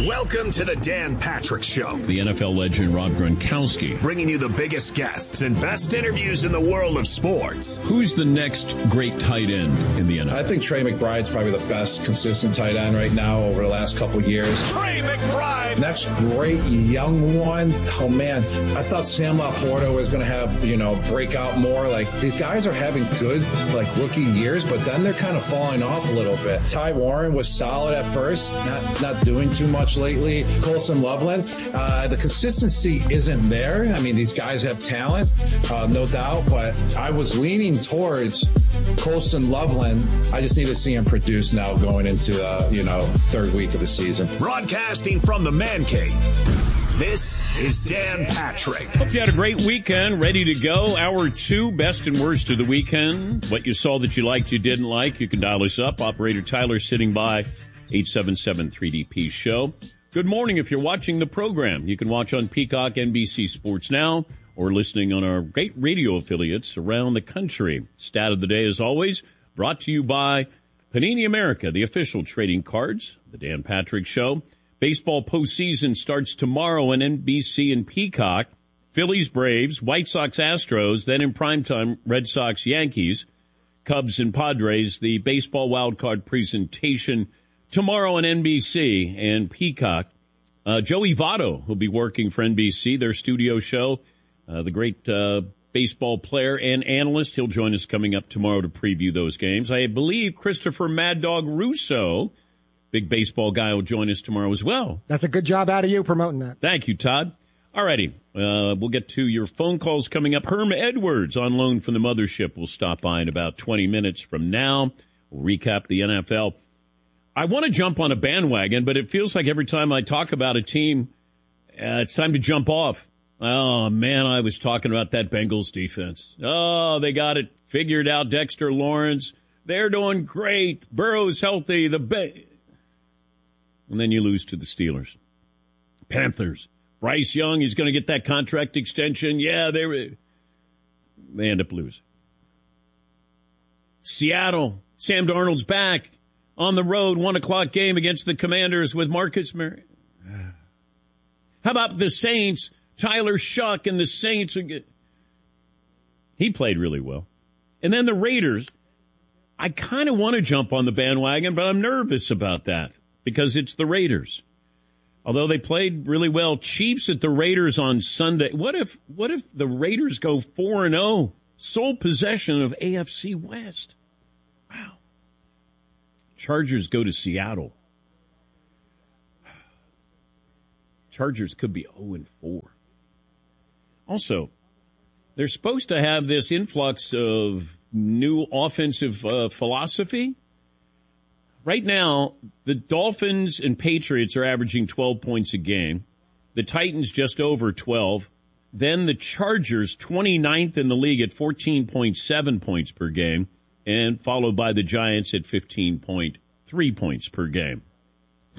Welcome to the Dan Patrick Show. The NFL legend Rob Gronkowski. Bringing you the biggest guests and best interviews in the world of sports. Who's the next great tight end in the NFL? I think Trey McBride's probably the best consistent tight end right now over the last couple of years. Trey McBride! Next great young one, oh man, I thought Sam Laporta was going to have, break out more. Like, these guys are having good, rookie years, but then they're kind of falling off a little bit. Ty Warren was solid at first, not doing too much lately. Colson Loveland, the consistency isn't there. I mean, these guys have talent, no doubt, but I was leaning towards Colson Loveland. I just need to see him produce now going into third week of the season. Broadcasting from the Man Cave, this is Dan Patrick. Hope you had a great weekend. Ready to go. Hour 2, best and worst of the weekend. What you saw that you liked, you didn't like, you can dial us up. Operator Tyler sitting by, 877-3DP-SHOW. Good morning. If you're watching the program, you can watch on Peacock, NBC Sports Now, or listening on our great radio affiliates around the country. Stat of the day, as always, brought to you by Panini America, the official trading cards, the Dan Patrick Show. Baseball postseason starts tomorrow on NBC and Peacock. Phillies, Braves, White Sox, Astros, then in primetime, Red Sox, Yankees, Cubs, and Padres. The baseball wildcard presentation tomorrow on NBC and Peacock. Joey Votto will be working for NBC, their studio show. The great baseball player and analyst. He'll join us coming up tomorrow to preview those games. I believe Christopher Mad Dog Russo, big baseball guy, will join us tomorrow as well. That's a good job out of you promoting that. Thank you, Todd. All righty. We'll get to your phone calls coming up. Herm Edwards on loan from the mothership will stop by in about 20 minutes from now. We'll recap the NFL. I want to jump on a bandwagon, but it feels like every time I talk about a team, it's time to jump off. Oh, man, I was talking about that Bengals defense. Oh, they got it figured out. Dexter Lawrence, they're doing great. Burrow's healthy. And then you lose to the Steelers. Panthers. Bryce Young, he's going to get that contract extension. Yeah, they end up losing. Seattle, Sam Darnold's back on the road, 1:00 game against the Commanders with Marcus Mariota. How about the Saints? Tyler Shuck and the Saints. He played really well. And then the Raiders. I kind of want to jump on the bandwagon, but I'm nervous about that because it's the Raiders. Although they played really well. Chiefs at the Raiders on Sunday. What if the Raiders go 4-0? Sole possession of AFC West. Wow. Chargers go to Seattle. Chargers could be 0-4. Also, they're supposed to have this influx of new offensive philosophy. Right now, the Dolphins and Patriots are averaging 12 points a game. The Titans just over 12. Then the Chargers, 29th in the league at 14.7 points per game, and followed by the Giants at 15.3 points per game.